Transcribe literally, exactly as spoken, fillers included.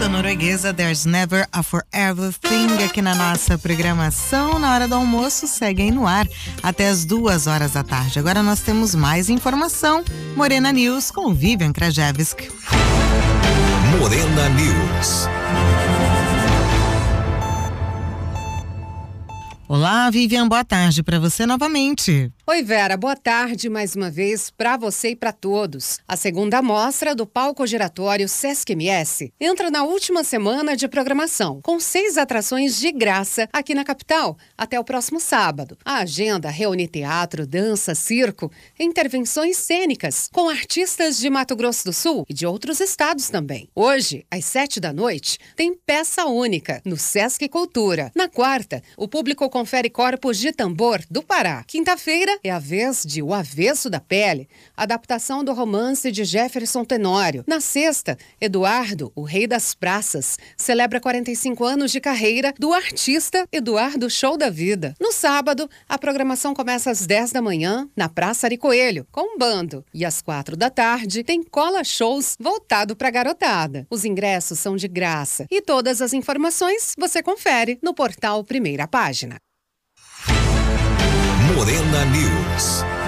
banda norueguesa There's Never a Forever Thing aqui na nossa programação. Na hora do almoço, segue aí no ar até as duas horas da tarde. Agora nós temos mais informação. Morena News com Vivian Krajewski. Morena News. Olá, Vivian, boa tarde para você novamente. Oi, Vera, boa tarde mais uma vez para você e para todos. A segunda mostra do Palco Giratório Sesc M S entra na última semana de programação, com seis atrações de graça aqui na capital, até o próximo sábado. A agenda reúne teatro, dança, circo, intervenções cênicas, com artistas de Mato Grosso do Sul e de outros estados também. Hoje, às sete da noite, tem peça única no Sesc Cultura. Na quarta, o público confere Corpos de Tambor do Pará. Quinta-feira é a vez de O Avesso da Pele, adaptação do romance de Jefferson Tenório. Na sexta, Eduardo, o Rei das Praças, celebra quarenta e cinco anos de carreira do artista Eduardo Show da Vida. No sábado, a programação começa às dez da manhã, na Praça Ari Coelho, com um bando. E às quatro da tarde, tem cola shows voltado para garotada. Os ingressos são de graça. E todas as informações você confere no portal Primeira Página. Morena News.